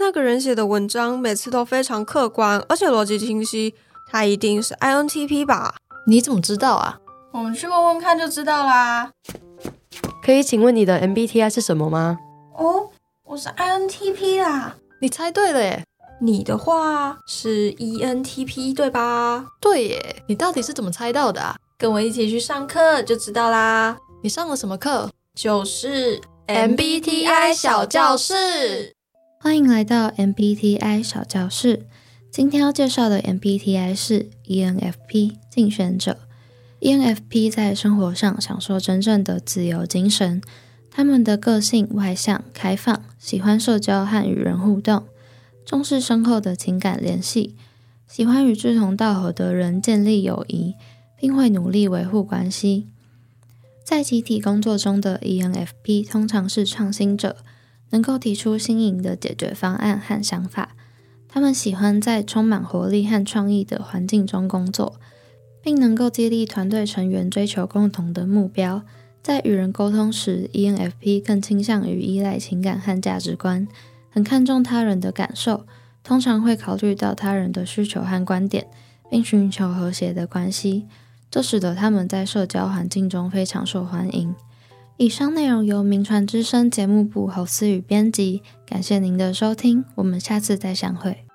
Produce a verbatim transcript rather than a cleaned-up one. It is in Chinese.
那个人写的文章每次都非常客观，而且逻辑清晰，他一定是 I N T P 吧？ 你怎么知道啊？ 我们去问问看就知道啦。 可以请问你的 M B T I 是什么吗？ 哦，我是 I N T P 啦。 你猜对了耶。 你的话是 E N T P 对吧？ 对耶，你到底是怎么猜到的啊？ 跟我一起去上课就知道啦。 你上了什么课？ 就是 M B T I 小教室。 欢迎来到 M B T I 小教室。今天要介绍的 M B T I 是 E N F P 竞选者。E N F P 在生活上享受真正的自由精神，他们的个性外向、开放，喜欢社交和与人互动，重视深厚的情感联系，喜欢与志同道合的人建立友谊，并会努力维护关系。在集体工作中的 E N F P 通常是创新者，能够提出新颖的解决方案和想法。他们喜欢在充满活力和创意的环境中工作，并能够激励团队成员追求共同的目标。在与人沟通时 ，E N F P 更倾向于依赖情感和价值观，很看重他人的感受，通常会考虑到他人的需求和观点，并寻求和谐的关系。这使得他们在社交环境中非常受欢迎。以上内容由名传之声节目部侯思雨编辑，感谢您的收听，我们下次再相会。